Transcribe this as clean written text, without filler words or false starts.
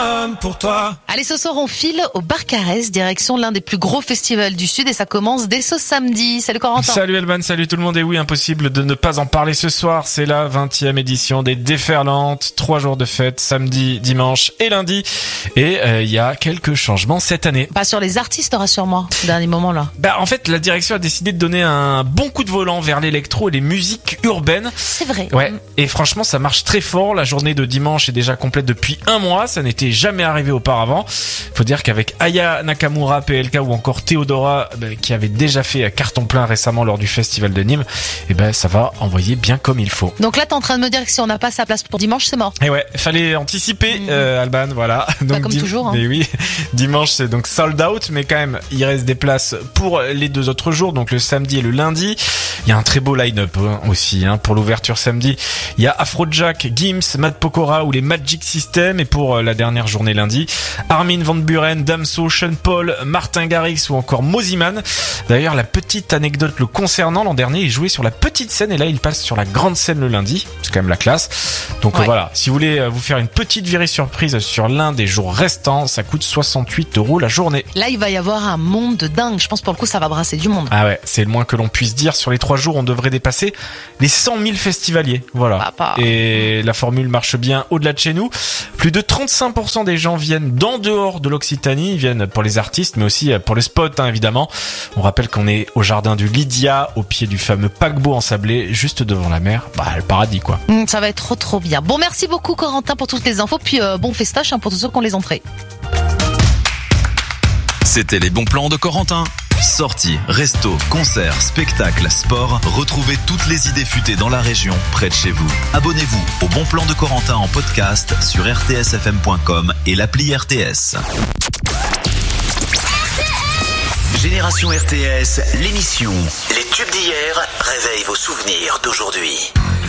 Pour toi. Allez, ce soir, on file au Barcarès, direction l'un des plus gros festivals du Sud, et ça commence dès ce samedi. Salut Corentin. Salut Elban, salut tout le monde. Et oui, impossible de ne pas en parler ce soir. C'est la 20e édition des Déferlantes. 3 jours de fête, samedi, dimanche et lundi. Et il y a quelques changements cette année. Pas sur les artistes, rassure-moi, au dernier moment là. En fait, la direction a décidé de donner un bon coup de volant vers l'électro et les musiques urbaines. C'est vrai. Ouais. Et franchement, ça marche très fort. La journée de dimanche est déjà complète depuis un mois. Ça n'était jamais arrivé auparavant. Faut dire qu'avec Aya Nakamura, PLK ou encore Théodora, qui avait déjà fait carton plein récemment lors du festival de Nîmes, ça va envoyer bien comme il faut. Donc là, t'es en train de me dire que si on n'a pas sa place pour dimanche, c'est mort. Et ouais, fallait anticiper, Alban, voilà. Donc, comme toujours. Hein. Mais oui, dimanche c'est donc sold out, mais quand même, il reste des places pour les 2 autres jours, donc le samedi et le lundi. Il y a un très beau line-up aussi, pour l'ouverture samedi. Il y a Afrojack, Gims, Matt Pokora ou les Magic System, et pour la dernière journée lundi, Armin van Buuren, Damso, Sean Paul, Martin Garrix ou encore Mosiman. D'ailleurs, la petite anecdote le concernant, l'an dernier, il jouait sur la petite scène et là, il passe sur la grande scène le lundi. C'est quand même la classe. Donc voilà, si vous voulez vous faire une petite virée surprise sur l'un des jours restants, ça coûte 68 € la journée. Là, il va y avoir un monde de dingue. Je pense pour le coup, ça va brasser du monde. Ah ouais, c'est le moins que l'on puisse dire. Sur les 3 jours, on devrait dépasser les 100 000 festivaliers. Voilà. Papa. Et la formule marche bien au-delà de chez nous. Plus de 35% des gens viennent d'en dehors de l'Occitanie. Ils viennent pour les artistes, mais aussi pour le spot, évidemment. On rappelle qu'on est au jardin du Lydia, au pied du fameux paquebot ensablé, juste devant la mer. Le paradis, quoi. Ça va être trop bien. Bon, merci beaucoup Corentin pour toutes les infos. Puis bon festoche pour tous ceux qui ont les entrées. C'était les bons plans de Corentin. Sorties, restos, concerts, spectacles, sport. Retrouvez toutes les idées futées dans la région, près de chez vous. Abonnez-vous au Bon Plan de Corentin en podcast sur rtsfm.com et l'appli RTS. Génération RTS, l'émission. Les tubes d'hier réveillent vos souvenirs d'aujourd'hui.